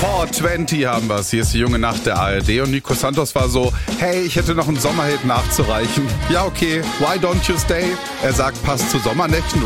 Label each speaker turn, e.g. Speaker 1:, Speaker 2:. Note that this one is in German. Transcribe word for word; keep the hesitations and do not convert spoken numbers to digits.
Speaker 1: vier zwanzig haben wir's. Hier ist die junge Nacht der A R D und Nico Santos war so, hey, ich hätte noch einen Sommerhit nachzureichen. Ja, okay, why don't you stay? Er sagt, passt zu Sommernächten.